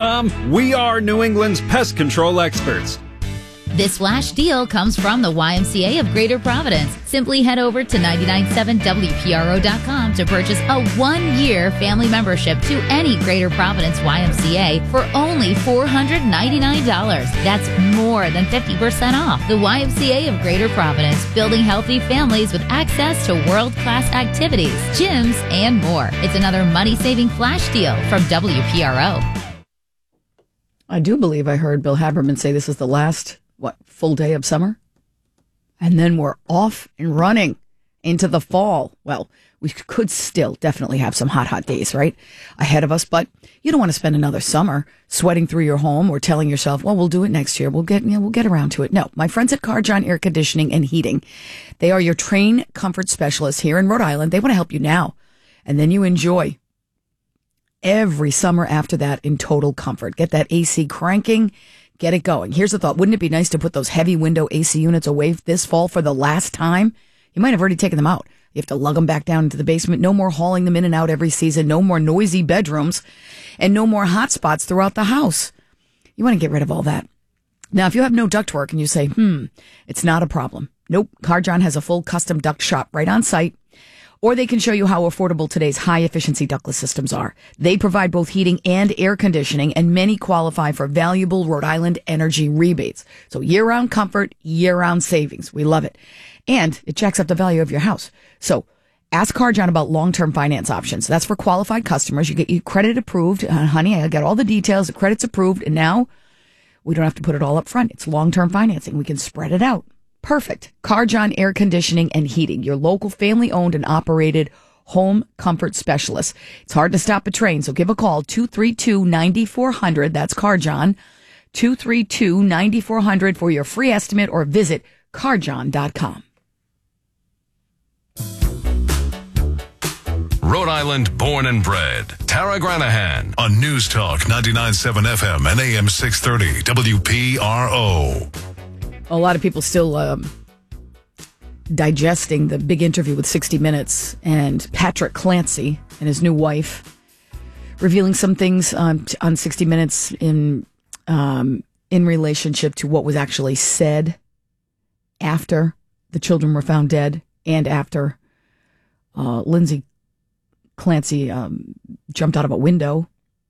We are New England's pest control experts. This flash deal comes from the YMCA of Greater Providence. Simply head over to 997WPRO.com to purchase a 1-year family membership to any Greater Providence YMCA for only $499. That's more than 50% off. The YMCA of Greater Providence, building healthy families with access to world-class activities, gyms, and more. It's another money-saving flash deal from WPRO. I do believe I heard Bill Haberman say this is the last full day of summer? And then we're off and running into the fall. Well, we could still definitely have some hot days, right, ahead of us, but you don't want to spend another summer sweating through your home or telling yourself, well, we'll do it next year. We'll get around to it. No, my friends at Carjon Air Conditioning and Heating, they are your Trane comfort specialists here in Rhode Island. They want to help you now, and then you enjoy every summer after that in total comfort. Get that AC cranking. Get it going. Here's the thought. Wouldn't it be nice to put those heavy window AC units away this fall for the last time? You might have already taken them out. You have to lug them back down into the basement. No more hauling them in and out every season. No more noisy bedrooms and no more hot spots throughout the house. You want to get rid of all that. Now, if you have no ductwork and you say, it's not a problem. Nope. Carjon has a full custom duct shop right on site. Or they can show you how affordable today's high-efficiency ductless systems are. They provide both heating and air conditioning, and many qualify for valuable Rhode Island energy rebates. So year-round comfort, year-round savings. We love it. And it jacks up the value of your house. So ask Carjon about long-term finance options. That's for qualified customers. You get your credit approved. Honey, I got all the details. The credit's approved. And now we don't have to put it all up front. It's long-term financing. We can spread it out. Perfect. Carjon Air Conditioning and Heating, your local family-owned and operated home comfort specialist. It's hard to stop a train, so give a call, 232-9400. That's Carjon, 232-9400 for your free estimate, or visit carjon.com. Rhode Island born and bred. Tara Granahan on News Talk 99.7 FM and AM 630 WPRO. A lot of people still digesting the big interview with 60 Minutes and Patrick Clancy and his new wife, revealing some things on 60 Minutes in relationship to what was actually said after the children were found dead and after Lindsay Clancy jumped out of a window.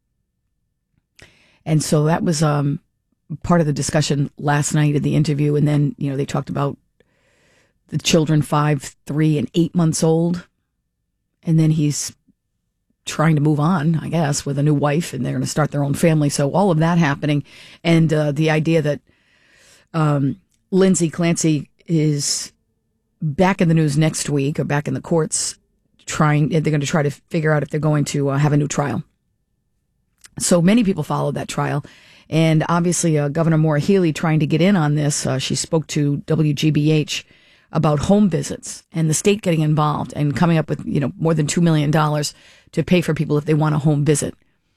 And so that was part of the discussion last night at the interview. And then, they talked about the children 5, 3, and 8 months old. And then he's trying to move on, I guess, with a new wife, and they're going to start their own family. So all of that happening. And the idea that Lindsay Clancy is back in the news next week, or back in the courts, they're going to try to figure out if they're going to have a new trial. So many people followed that trial. And obviously, Governor Maura Healey trying to get in on this. She spoke to WGBH about home visits and the state getting involved and coming up with, more than $2 million to pay for people if they want a home visit.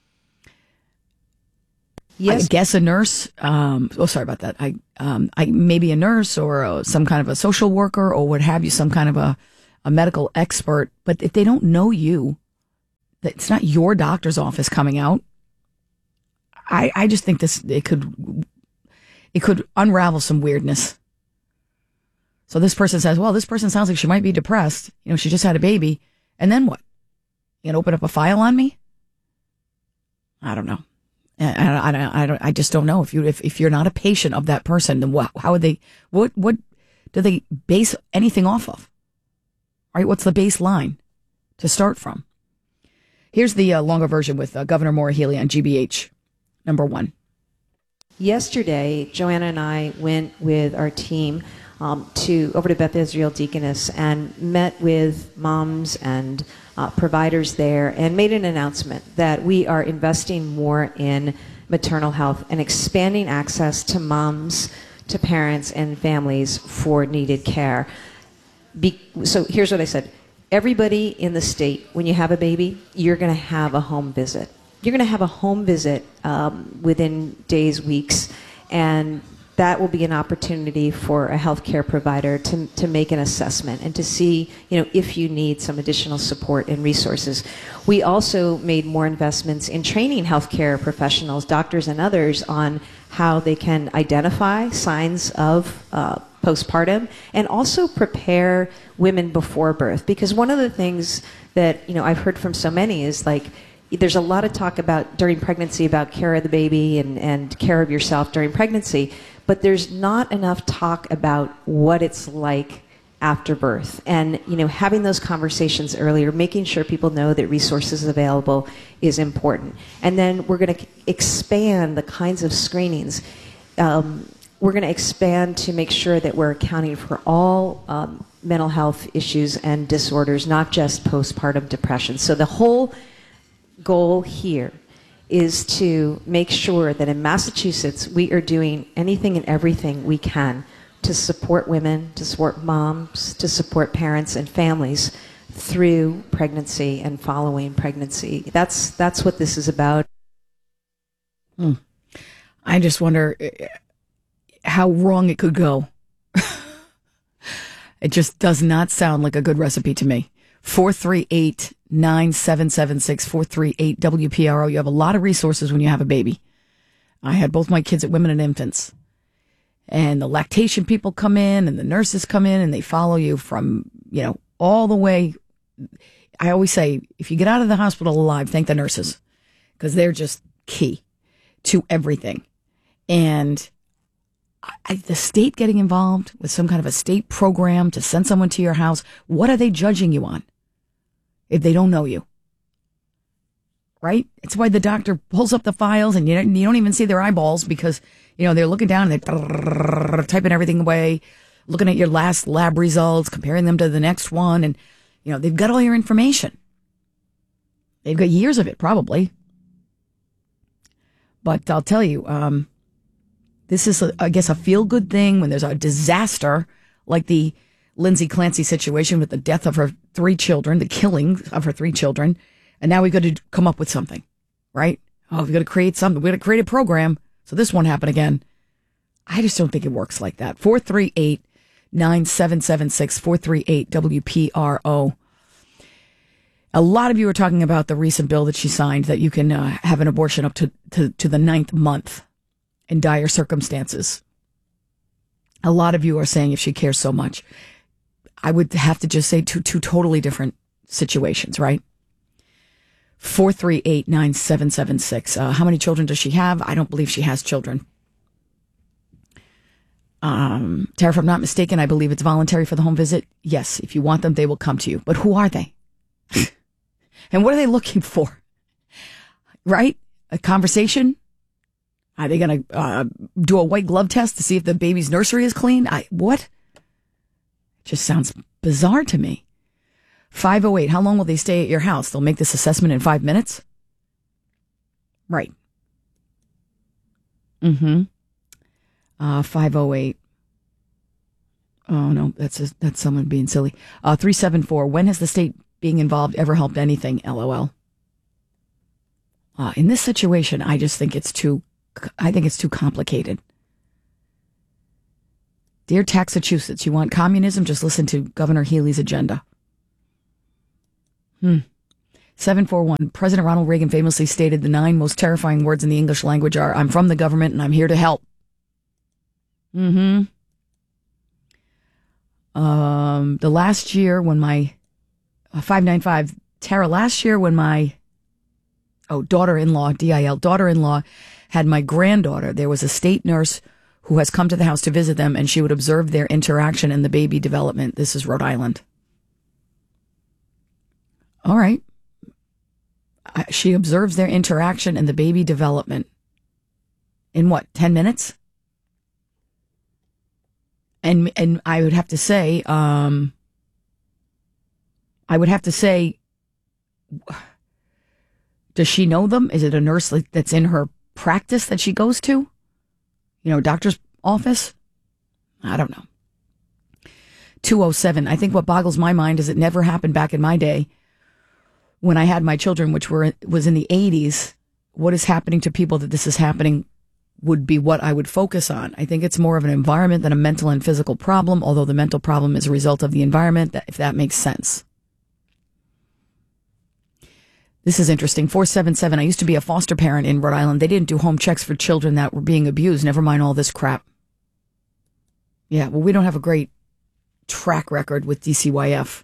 Yes. I guess a nurse. Sorry about that. I maybe a nurse or some kind of a social worker or what have you, some kind of a medical expert. But if they don't know you, that it's not your doctor's office coming out. I just think it could unravel some weirdness. So this person says, well, this person sounds like she might be depressed. She just had a baby. And then what? You gonna open up a file on me? I don't know. I just don't know. If you're not a patient of that person, then what do they base anything off of? Right? What's the baseline to start from? Here's the longer version with Governor Maura Healey on GBH. Number 1. Yesterday, Joanna and I went with our team over to Beth Israel Deaconess and met with moms and providers there and made an announcement that we are investing more in maternal health and expanding access to moms, to parents and families for needed care. So here's what I said. Everybody in the state, when you have a baby, you're going to have a home visit. You're going to have a home visit within days, weeks, and that will be an opportunity for a healthcare provider to make an assessment and to see, if you need some additional support and resources. We also made more investments in training healthcare professionals, doctors and others, on how they can identify signs of postpartum and also prepare women before birth. Because one of the things that, I've heard from so many is like, there's a lot of talk about during pregnancy about care of the baby and care of yourself during pregnancy, but there's not enough talk about what it's like after birth. And, having those conversations earlier, making sure people know that resources available is important. And then we're going to expand the kinds of screenings. We're going to expand to make sure that we're accounting for all mental health issues and disorders, not just postpartum depression. So the whole goal here is to make sure that in Massachusetts we are doing anything and everything we can to support women, to support moms, to support parents and families through pregnancy and following pregnancy. That's what this is about. I just wonder how wrong it could go. It just does not sound like a good recipe to me. 438-9776, 438-WPRO. You have a lot of resources when you have a baby. I had both my kids at Women and Infants. And the lactation people come in and the nurses come in and they follow you from, all the way. I always say, if you get out of the hospital alive, thank the nurses, because they're just key to everything. And the state getting involved with some kind of a state program to send someone to your house, what are they judging you on if they don't know you? Right? It's why the doctor pulls up the files and you don't even see their eyeballs because, they're looking down and they're typing everything away, looking at your last lab results, comparing them to the next one. And, they've got all your information. They've got years of it, probably. But I'll tell you, this is, I guess, a feel-good thing when there's a disaster like the Lindsay Clancy situation with the death of her 3 children, the killing of her 3 children. And now we've got to come up with something, right? Oh, we've got to create something. We've got to create a program so this won't happen again. I just don't think it works like that. 438-9776, 438-WPRO. A lot of you are talking about the recent bill that she signed that you can have an abortion up to the 9th month in dire circumstances. A lot of you are saying if she cares so much. I would have to just say two totally different situations, right? 438-9776. How many children does she have? I don't believe she has children. Tara, if I'm not mistaken, I believe it's voluntary for the home visit. Yes, if you want them, they will come to you. But who are they? And what are they looking for? Right? A conversation? Are they going to do a white glove test to see if the baby's nursery is clean? What? It just sounds bizarre to me. 508, how long will they stay at your house? They'll make this assessment in 5 minutes? Right. 508. Oh, no, that's someone being silly. 374, when has the state being involved ever helped anything? LOL. In this situation, I think it's too complicated. Dear Taxachusetts, you want communism? Just listen to Governor Healy's agenda. 741, President Ronald Reagan famously stated the 9 most terrifying words in the English language are, I'm from the government and I'm here to help. The last year when my 595, Tara, last year when my daughter-in-law, DIL, daughter-in-law had my granddaughter, there was a state nurse who has come to the house to visit them, and she would observe their interaction and the baby development. This is Rhode Island. All right. She observes their interaction and the baby development in what, 10 minutes? And I would have to say, does she know them? Is it a nurse that's in her practice that she goes to? Doctor's office? I don't know. 207. I think what boggles my mind is it never happened back in my day when I had my children, which was in the 80s. What is happening to people that this is happening would be what I would focus on. I think it's more of an environment than a mental and physical problem, although the mental problem is a result of the environment, if that makes sense. This is interesting. 477, I used to be a foster parent in Rhode Island. They didn't do home checks for children that were being abused, never mind all this crap. Yeah, well, we don't have a great track record with DCYF.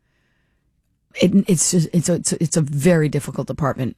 It's a very difficult department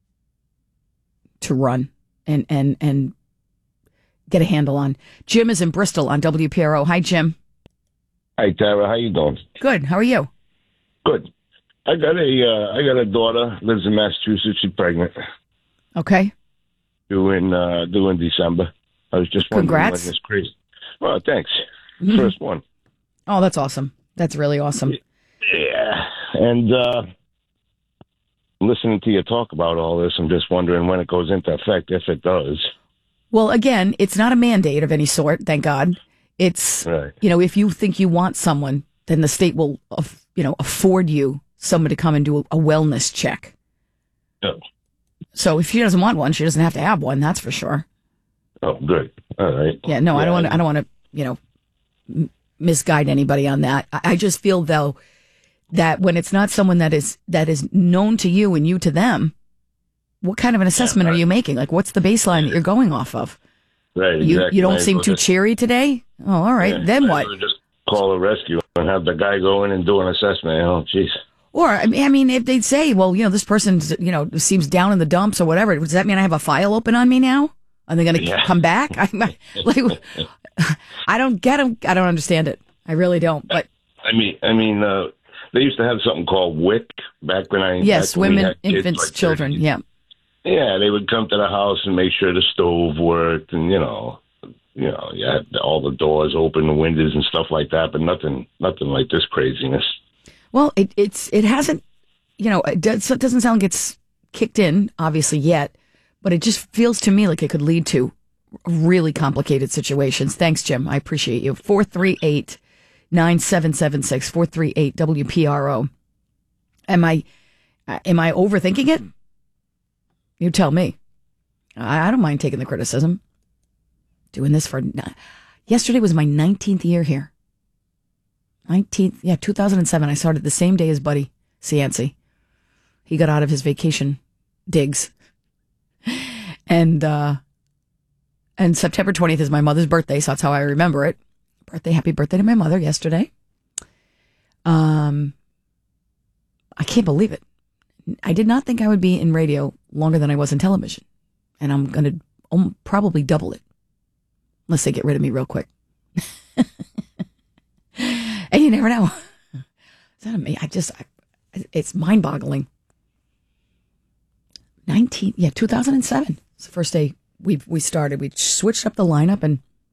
to run and get a handle on. Jim is in Bristol on WPRO. Hi, Jim. Hi, Tara. How you doing? Good. How are you? Good. I got a daughter, lives in Massachusetts. She's pregnant. Okay. Due in December. I was just wondering Congrats. when this crazy. Well, thanks. First one. Oh, that's awesome. That's really awesome. Yeah. And listening to you talk about all this, I'm just wondering when it goes into effect, if it does. Well, again, it's not a mandate of any sort, thank God. It's, right. If you think you want someone, then the state will, afford you someone to come and do a wellness check. Oh. So if she doesn't want one, she doesn't have to have one, that's for sure. Oh, good. All right. Yeah, no, yeah, I don't want to, misguide anybody on that. I just feel, though, that when it's not someone that is known to you and you to them, what kind of an assessment are you making? Like, what's the baseline that you're going off of? Right, exactly. You don't seem too cheery today? Oh, all right. Yeah, then what? Just call a rescue and have the guy go in and do an assessment. Oh, jeez. Or, I mean, if they'd say, well, this person, seems down in the dumps or whatever, does that mean I have a file open on me now? Are they going to come back? I don't get them. I don't understand it. I really don't. But I mean, they used to have something called WIC back when I women, infants, like children. Yeah. Yeah, they would come to the house and make sure the stove worked, and you had all the doors open, the windows and stuff like that. But nothing like this craziness. Well, it hasn't, it doesn't sound like it's kicked in obviously yet, but it just feels to me like it could lead to really complicated situations. Thanks, Jim. I appreciate you. 438-9776, 438 WPRO. Am I overthinking it? You tell me. I don't mind taking the criticism. Doing this yesterday was my 19th year here. 19th, yeah, 2007. I started the same day as Buddy Cianci. He got out of his vacation digs. And September 20th is my mother's birthday, so that's how I remember it. Happy birthday to my mother yesterday. I can't believe it. I did not think I would be in radio longer than I was in television. And I'm going to probably double it. Unless they get rid of me real quick. And you never know. Is that amazing? It's mind-boggling. 2007. It's the first day we started. We switched up the lineup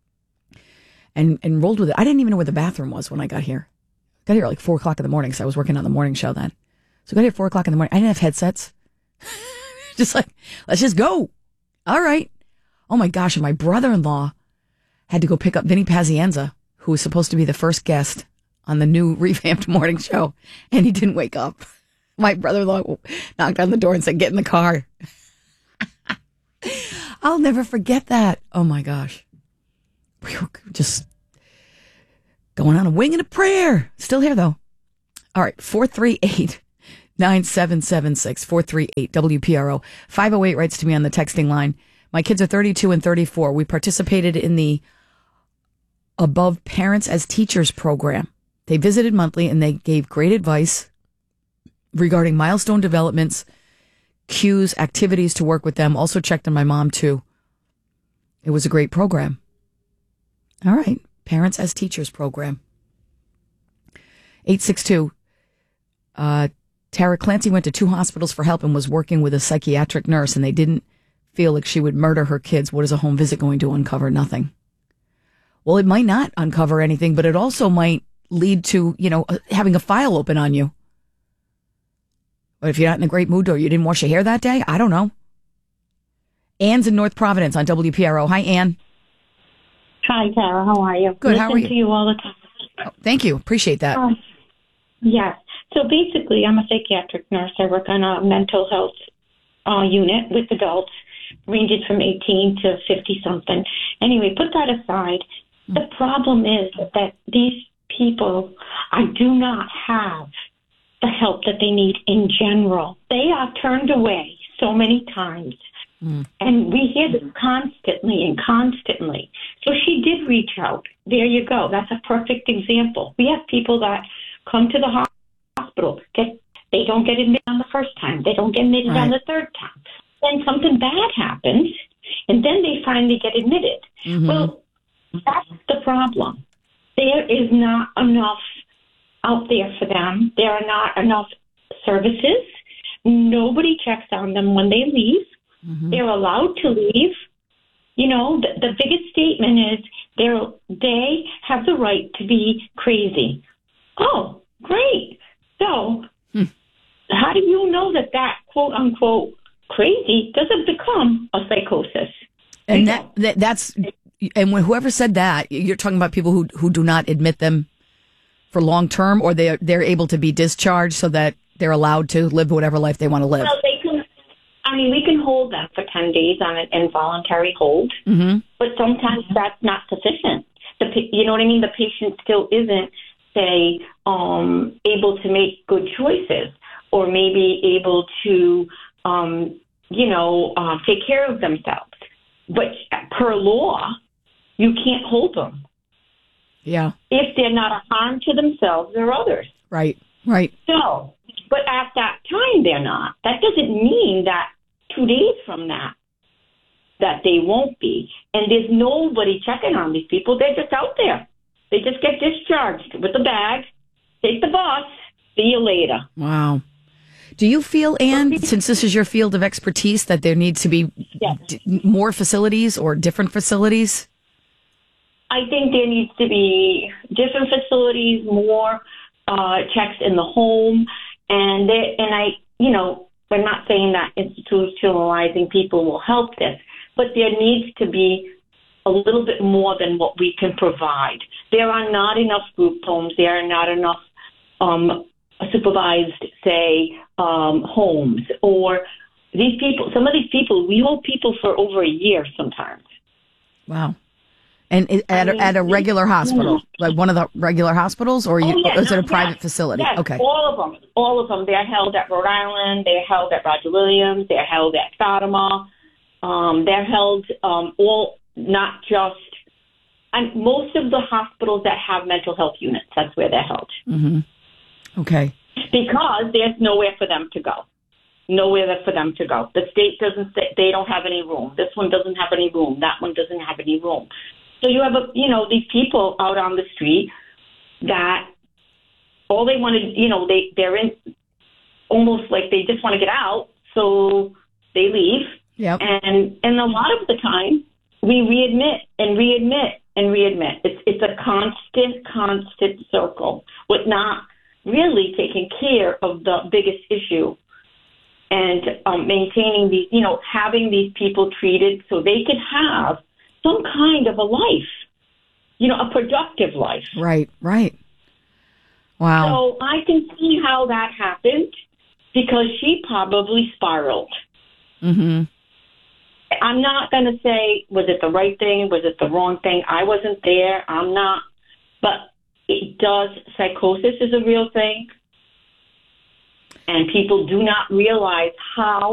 and rolled with it. I didn't even know where the bathroom was when I got here. Got here at like 4 o'clock in the morning, so I was working on the morning show then. So I got here at 4 o'clock in the morning. I didn't have headsets. Just like, let's just go. All right. Oh my gosh. And my brother-in-law had to go pick up Vinny Pazienza, who was supposed to be the first guest on the new revamped morning show. And he didn't wake up. My brother-in-law knocked on the door and said, get in the car. I'll never forget that. Oh my gosh. We were just going on a wing and a prayer. Still here though. All right. 438-9776, 438 WPRO. 508 writes to me on the texting line. My kids are 32 and 34. We participated in the Above Parents as Teachers program. They visited monthly and they gave great advice regarding milestone developments, cues, activities to work with them. Also checked on my mom too. It was a great program. All right. Parents as Teachers program. 862. Tara, Clancy went to 2 hospitals for help and was working with a psychiatric nurse, and they didn't feel like she would murder her kids. What is a home visit going to uncover? Nothing. Well, it might not uncover anything, but it also might lead to, having a file open on you. But if you're not in a great mood or you didn't wash your hair that day, I don't know. Anne's in North Providence on WPRO. Hi, Anne. Hi, Tara. How are you? Good. How are you? Listen to you all the time. Oh, thank you. Appreciate that. Yes. So basically, I'm a psychiatric nurse. I work on a mental health unit with adults. ranges from 18 to 50 something. Anyway, put that aside. The problem is that these people do not have the help that they need in general. They are turned away so many times. And we hear this constantly and constantly. So she did reach out. There you go. That's a perfect example. We have people that come to the hospital. They don't get admitted on the first time. They don't get admitted on the third time. Then something bad happens, and then they finally get admitted. Well, that's the problem. There is not enough out there for them. There are not enough services. Nobody checks on them when they leave. They're allowed to leave. You know, the biggest statement is they have the right to be crazy. Oh, great. So how do you know that quote unquote crazy doesn't become a psychosis? And that's when whoever said that, you're talking about people who do not admit them for long term, or they're able to be discharged so that they're allowed to live whatever life they want to live. Well, we can hold them for 10 days on an involuntary hold, but sometimes that's not sufficient. You know what I mean? The patient still isn't, say, able to make good choices, or maybe able to, take care of themselves. But per law, you can't hold them. Yeah. If they're not a harm to themselves or others. Right. So, but at that time, they're not. That doesn't mean that 2 days from that they won't be. And there's nobody checking on these people. They're just out there. They just get discharged with the bag, take the bus, see you later. Wow. Do you feel, Anne, since this is your field of expertise, that there needs to be more facilities or different facilities? I think there needs to be different facilities, more checks in the home, and we're not saying that institutionalizing people will help this, but there needs to be a little bit more than what we can provide. There are not enough group homes. There are not enough supervised, say, homes, or these people. Some of these people, we hold people for over a year sometimes. Wow. And at a regular hospital, like one of the regular hospitals, or is it a private facility? Yes, okay. All of them. They're held at Rhode Island. They're held at Roger Williams. They're held at Fatima. They're held all, not just, and most of the hospitals that have mental health units, that's where they're held. Okay. Because there's nowhere for them to go. Nowhere for them to go. The state doesn't say, they don't have any room. This one doesn't have any room. That one doesn't have any room. So you have, these people out on the street that all they want to, they're in almost like they just want to get out, so they leave. Yep. And a lot of the time, we readmit and readmit and readmit. It's a constant circle with not really taking care of the biggest issue and maintaining these, having these people treated so they can have some kind of a life, a productive life. Right. Wow. So I can see how that happened because she probably spiraled. I'm not going to say, was it the right thing? Was it the wrong thing? I wasn't there. I'm not. But psychosis is a real thing. And people do not realize how